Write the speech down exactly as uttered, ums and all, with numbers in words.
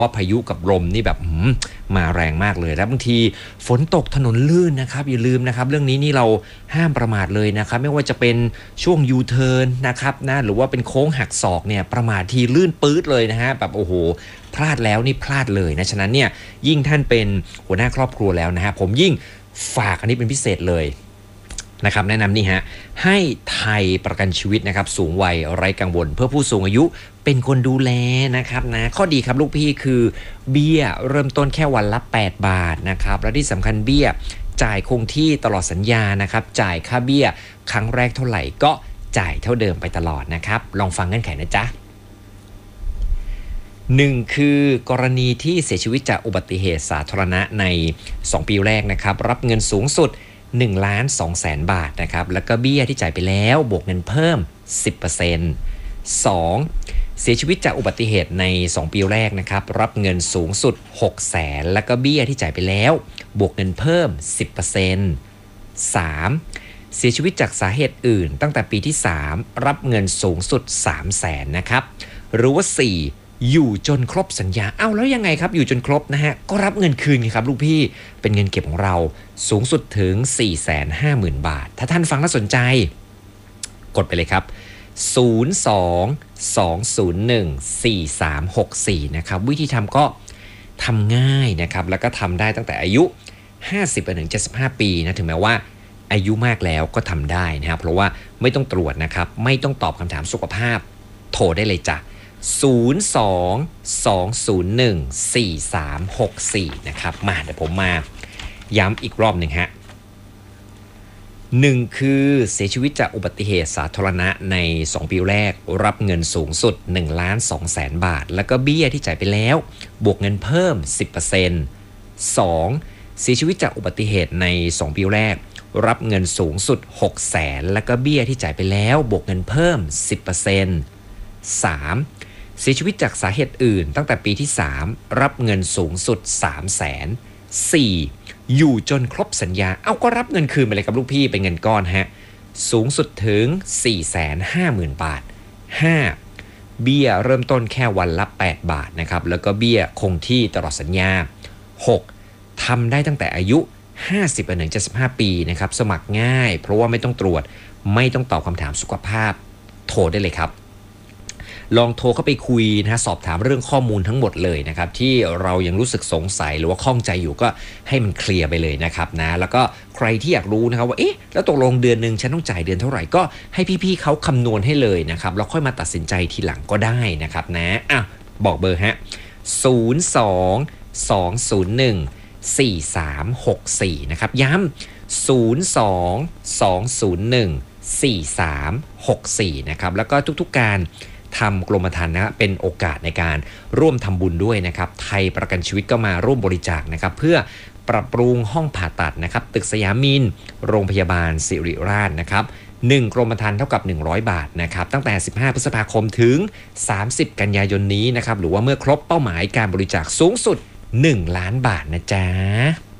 ราะพายุกับลมนี่แบบมาแรงมากเลยแล้วบางทีฝนตกถนนลื่นนะครับอย่าลืมนะครับเรื่องนี้นี่เราห้ามประมาทเลยนะครับไม่ว่าจะเป็นช่วงยูเทิร์นนะครับนะหรือว่าเป็นโค้งหักศอกเนี่ยประมาททีลื่นปื๊ดเลยนะฮะแบบโอ้โหพลาดแล้วนี่พลาดเลยนะฉะนั้นเนี่ยยิ่งท่านเป็นหัวหน้าครอบครัวแล้วนะฮะผมยิ่งฝากอันนี้เป็นพิเศษเลยนะครับแนะนำนี่ฮะให้ไทยประกันชีวิตนะครับสูงวัยไร้กังวลเพื่อผู้สูงอายุเป็นคนดูแลนะครับนะข้อดีครับลูกพี่คือเบี้ยเริ่มต้นแค่วันละแปดบาทนะครับและที่สำคัญเบี้ยจ่ายคงที่ตลอดสัญญานะครับจ่ายค่าเบี้ยครั้งแรกเท่าไหร่ก็จ่ายเท่าเดิมไปตลอดนะครับลองฟังเงื่อนไขนะจ๊ะหนึ่งคือกรณีที่เสียชีวิตจากอุบัติเหตุสาธารณะในสองปีแรกนะครับรับเงินสูงสุดหนึ่งล้านสองแสนบาทนะครับแล้วก็เบี้ยที่จ่ายไปแล้วบวกเงินเพิ่ม สิบเปอร์เซ็นต์ สอง เสียชีวิตจากอุบัติเหตุในสองปีแรกนะครับรับเงินสูงสุดหกแสนแล้วก็เบี้ยที่จ่ายไปแล้วบวกเงินเพิ่ม สิบเปอร์เซ็นต์ สาม เสียชีวิตจากสาเหตุอื่นตั้งแต่ปีที่สามรับเงินสูงสุดสามแสนนะครับหรือว่าสี่อยู่จนครบสัญญาเอ้าแล้วยังไงครับอยู่จนครบนะฮะก็รับเงินคืนครับลูกพี่เป็นเงินเก็บของเราสูงสุดถึง สี่แสนห้าหมื่น บาทถ้าท่านฟังแล้วสนใจกดไปเลยครับศูนย์ สอง สอง ศูนย์ หนึ่ง สี่ สาม หก สี่นะครับวิธีทำก็ทำง่ายนะครับแล้วก็ทำได้ตั้งแต่อายุห้าสิบไปถึงเจ็ดสิบห้าปีนะถึงแม้ว่าอายุมากแล้วก็ทำได้นะครับเพราะว่าไม่ต้องตรวจนะครับไม่ต้องตอบคำถามสุขภาพโทรได้เลยจ้ะศูนย์ สอง สอง ศูนย์ หนึ่ง สี่ สาม หก สี่นะครับมาเดี๋ยวผมมาย้ำอีกรอบหนึ่งฮะหนึ่งคือเสียชีวิตจากอุบัติเหตุสาธารณะในสองปีแรกรับเงินสูงสุดหนึ่งล้านสองแสนบาทแล้วก็เบี้ยที่จ่ายไปแล้วบวกเงินเพิ่ม สิบเปอร์เซ็นต์ สอง เสียชีวิตจากอุบัติเหตุในสองปีแรกรับเงินสูงสุดหกแสนแล้วก็เบี้ยที่จ่ายไปแล้วบวกเงินเพิ่ม สิบเปอร์เซ็นต์ สาม เสียชีวิตจากสาเหตุอื่นตั้งแต่ปีที่สามรับเงินสูงสุดสามแสน สี่ อยู่จนครบสัญญาเอาก็รับเงินคืนไปเลยครับลูกพี่เป็นเงินก้อนฮะสูงสุดถึง สี่แสนห้าหมื่น บาท ห้า เบี้ยเริ่มต้นแค่วันละแปดบาทนะครับแล้วก็เบี้ยคงที่ตลอดสัญญา หก ทำได้ตั้งแต่อายุห้าสิบไปถึงเจ็ดสิบห้าปีนะครับสมัครง่ายเพราะว่าไม่ต้องตรวจไม่ต้องตอบคำถามสุขภาพโทรได้เลยครับลองโทรเข้าไปคุยนะสอบถามเรื่องข้อมูลทั้งหมดเลยนะครับที่เรายังรู้สึกสงสัยหรือว่าข้องใจอยู่ก็ให้มันเคลียร์ไปเลยนะครับนะแล้วก็ใครที่อยากรู้นะครับว่าเอ๊ะแล้วตกลงเดือนนึงฉันต้องจ่ายเดือนเท่าไหร่ก็ให้พี่ๆเขาคำนวณให้เลยนะครับแล้วค่อยมาตัดสินใจทีหลังก็ได้นะครับนะอ่ะบอกเบอร์ฮะศูนย์ สอง สอง ศูนย์ หนึ่ง สี่ สาม หก สี่นะครับย้ำศูนย์ สอง สอง ศูนย์ หนึ่ง สี่ สาม หก สี่นะครับแล้วก็ทุกๆการทำกรมธรรม์นะเป็นโอกาสในการร่วมทำบุญด้วยนะครับไทยประกันชีวิตก็มาร่วมบริจาคนะครับเพื่อปรับปรุงห้องผ่าตัดนะครับตึกสยามินโรงพยาบาลศิริราชนะครับหนึ่งกรมธรรม์เท่ากับหนึ่งร้อยบาทนะครับตั้งแต่สิบห้าพฤษภาคมถึงสามสิบกันยายนนี้นะครับหรือว่าเมื่อครบเป้าหมายการบริจาคสูงสุดหนึ่งล้านบาทนะจ๊ะ